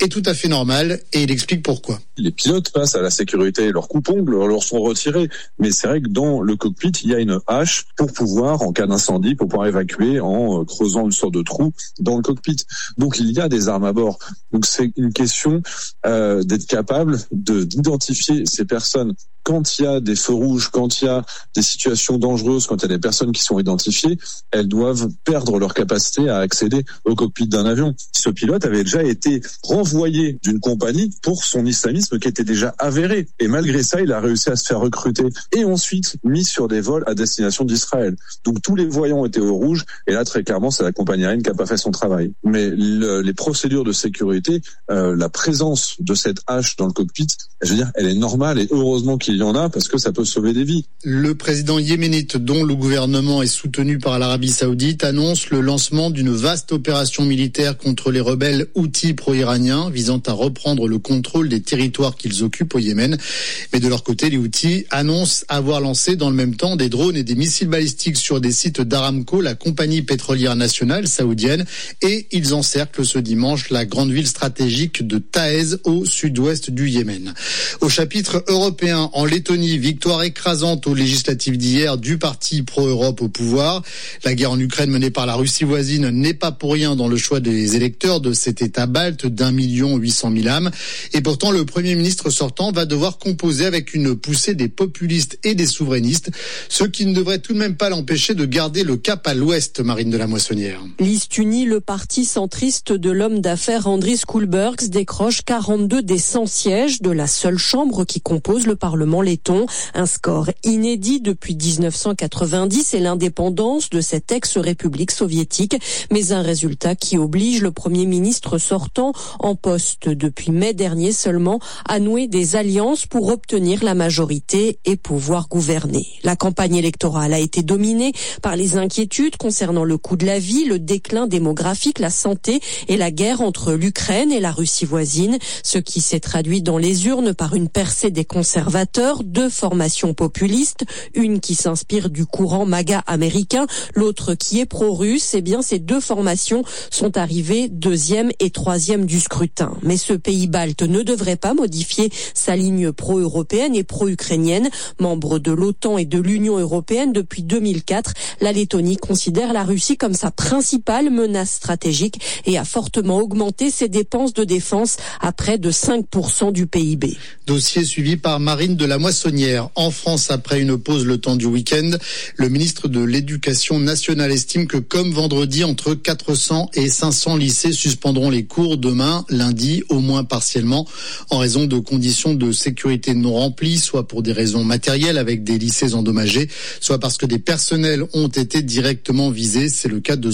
est tout à fait normal et il explique pourquoi. Les pilotes passent à la sécurité, leurs coupe-ongles leur sont retirés. Mais c'est vrai que dans le cockpit, il y a une hache pour pouvoir, en cas d'incendie, pour pouvoir évacuer en creusant une sorte de trou dans le cockpit. Donc il y a des armes à bord. Donc c'est une question d'être capable d'identifier ces personnes. Quand il y a des feux rouges, quand il y a des situations dangereuses, quand il y a des personnes qui sont identifiées, elles doivent perdre leur capacité à accéder au cockpit d'un avion. Ce pilote avait déjà été renvoyé d'une compagnie pour son islamisme qui était déjà avéré. Et malgré ça, il a réussi à se faire recruter et ensuite mis sur des vols à destination d'Israël. Donc tous les voyants étaient au rouge et là, très clairement, c'est la compagnie aérienne qui n'a pas fait son travail. Mais les procédures de sécurité, la présence de cette hache dans le cockpit, je veux dire, elle est normale et heureusement qu'il y en a parce que ça peut sauver des vies. Le président yéménite, dont le gouvernement est soutenu par l'Arabie Saoudite, annonce le lancement d'une vaste opération militaire contre les rebelles houthis pro-iraniens visant à reprendre le contrôle des territoires qu'ils occupent au Yémen. Mais de leur côté, les houthis annoncent avoir lancé dans le même temps des drones et des missiles balistiques sur des sites d'Aramco, la compagnie pétrolière nationale saoudienne, et ils encerclent ce dimanche la grande ville stratégique de Taez au sud-ouest du Yémen. Au chapitre européen, en Lettonie, victoire écrasante aux législatives d'hier du parti pro-Europe au pouvoir. La guerre en Ukraine menée par la Russie voisine n'est pas pour rien dans le choix des électeurs de cet État balte d'1,8 million âmes. Et pourtant, le Premier ministre sortant va devoir composer avec une poussée des populistes et des souverainistes, ce qui ne devrait tout de même pas l'empêcher de garder le cap à l'ouest, Marine de la Moissonnière. Liste unie, le parti centriste de l'homme d'affaires Andris Kulbergs décroche 42 des 100 sièges de la seule chambre qui compose le Parlement letton. Un score inédit depuis 1990 et l'indépendance de cette ex-république soviétique, mais un résultat qui oblige le Premier ministre sortant, en poste depuis mai dernier seulement, à nouer des alliances pour obtenir la majorité et pouvoir gouverner. La campagne électorale a été dominée par les inquiétudes concernant le coût de la vie, le déclin démographique, la santé et la guerre entre l'Ukraine et la Russie voisine, ce qui s'est traduit dans les urnes par une percée des conservateurs, deux formations populistes, une qui s'inspire du courant MAGA américain, l'autre qui est pro-russe. Eh bien, ces deux formations sont arrivées deuxième et troisième du scrutin. Mais ce pays balte ne devrait pas modifier sa ligne pro-européenne et pro-ukrainienne. Membre de l'OTAN et de l'Union européenne depuis 2004, la Lettonie considère la Russie comme sa principale menace stratégique et a fortement augmenté ses dépenses de défense à près de 5% du PIB. Dossier suivi par Marine de la Moissonnière. En France, après une pause le temps du week-end, le ministre de l'Éducation nationale estime que comme vendredi, entre 400 et 500 lycées suspendront les cours demain, lundi, au moins partiellement, en raison de conditions de sécurité non remplies, soit pour des raisons matérielles avec des lycées endommagés, soit parce que des personnels ont été directement visés. C'est le cas de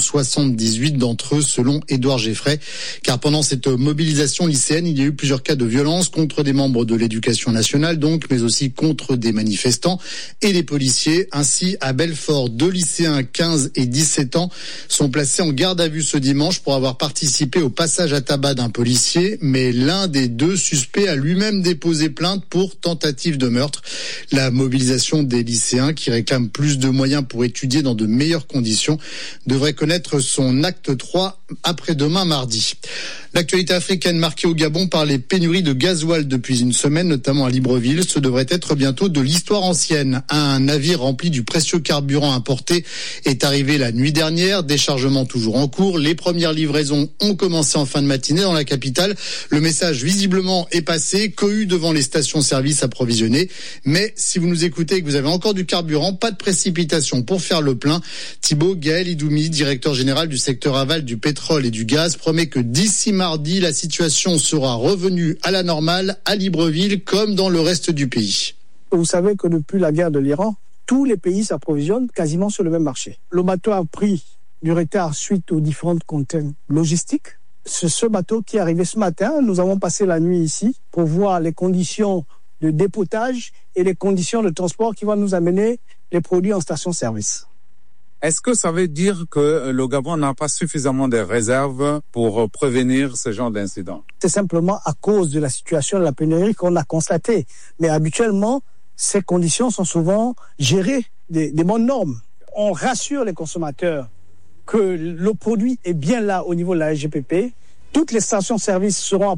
78 d'entre eux, selon Édouard Geffray. Car pendant cette mobilisation lycéenne, il y a eu plusieurs cas de violence contre des membres de l'Éducation nationale, donc, mais aussi contre des manifestants et des policiers. Ainsi, à Belfort, 2 lycéens 15 et 17 ans sont placés en garde à vue ce dimanche pour avoir participé au passage à tabac d'un policier, mais l'un des deux suspects a lui-même déposé plainte pour tentative de meurtre. La mobilisation des lycéens qui réclament plus de moyens pour étudier dans de meilleures conditions devrait connaître son acte 3 après-demain mardi. L'actualité africaine marquée au Gabon par les pénuries de gasoil depuis une semaine, notamment à Libreville. Ce devrait être bientôt de l'histoire ancienne. Un navire rempli du précieux carburant importé est arrivé la nuit dernière. Déchargement toujours en cours. Les premières livraisons ont commencé en fin de matinée dans la capitale. Le message visiblement est passé. Cohue devant les stations-service approvisionnées. Mais si vous nous écoutez et que vous avez encore du carburant, pas de précipitation pour faire le plein. Thibaut Gaël Idoumi, directeur général du secteur aval du pétrole et du gaz, promet que d'ici mardi, la situation sera revenue à la normale à Libreville comme dans le reste du pays. Vous savez que depuis la guerre de l'Iran, tous les pays s'approvisionnent quasiment sur le même marché. Le bateau a pris du retard suite aux différentes contraintes logistiques. C'est ce bateau qui est arrivé ce matin. Nous avons passé la nuit ici pour voir les conditions de dépotage et les conditions de transport qui vont nous amener les produits en station-service. Est-ce que ça veut dire que le Gabon n'a pas suffisamment de réserves pour prévenir ce genre d'incident? C'est simplement à cause de la situation de la pénurie qu'on a constaté. Mais habituellement, ces conditions sont souvent gérées des bonnes normes. On rassure les consommateurs que le produit est bien là au niveau de la SGPP. Toutes les stations-service seront